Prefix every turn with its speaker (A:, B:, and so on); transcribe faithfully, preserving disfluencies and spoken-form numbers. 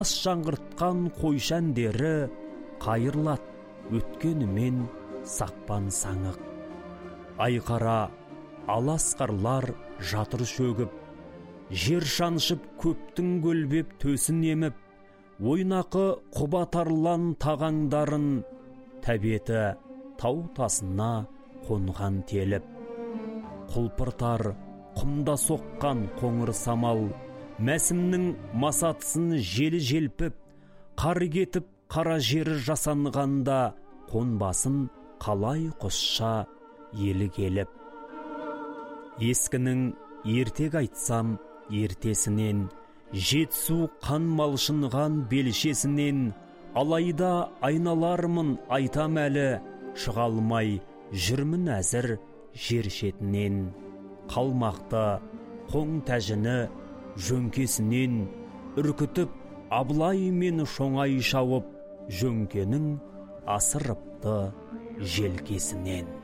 A: жаңғыртқан қойшәндері қайырлат өткенімен сақпан саңық. Айқара аласқарлар жатыр шөгіп, жер шаншып көптің көлбеп төсін еміп, ойнақы құбатарлан тағаңдарын тәбеті тау тасына қонған теліп. Құлпыртар құмда соққан қоңыр самал, мәсімнің масатысын желі желпіп, қар кетіп қара жері жасанғанда, қонбасын қалай құсша елі келіп. Ескінің ертек айтсам ертесінен, жетсу қан малшынған белшесінен, алайда айналармын айтам әлі, шыға алмай жүрмін әзір жер шетінен. Қалмақты қоң тәжіні жөнкесінен, үркітіп Абылай мен шоңай шауып, жөнкенің асырыпты желкесінен.